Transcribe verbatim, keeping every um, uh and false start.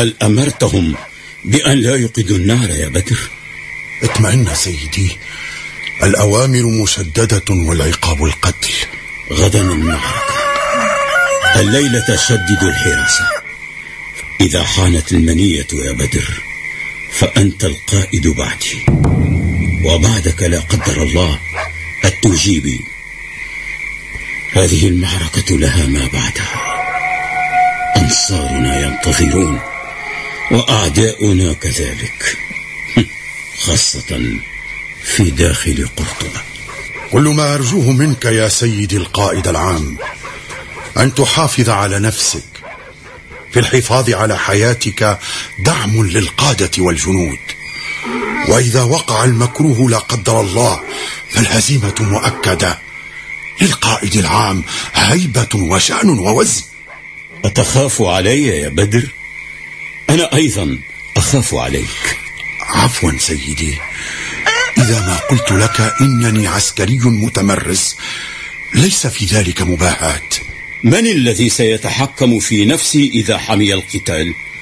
هل أمرتهم بأن لا يوقدوا النار يا بدر؟ اطمئن سيدي، الأوامر مشددة والعقاب القتل. غدا المعركة، الليلة شددوا الحراسة. إذا حانت المنية يا بدر فأنت القائد بعدي، وبعدك لا قدر الله التجيبي. هذه المعركة لها ما بعدها، أنصارنا ينتظرون وأعداؤنا كذلك، خاصة في داخل قرطبة. كل ما أرجوه منك يا سيدي القائد العام أن تحافظ على نفسك. في الحفاظ على حياتك دعم للقادة والجنود، وإذا وقع المكروه لا قدر الله فالهزيمة مؤكدة. للقائد العام هيبة وشأن ووزن. أتخاف علي يا بدر؟ أنا أيضا أخاف عليك. عفوا سيدي، إذا ما قلت لك إنني عسكري متمرس ليس في ذلك مباهاة. من الذي سيتحكم في نفسي إذا حمي القتال؟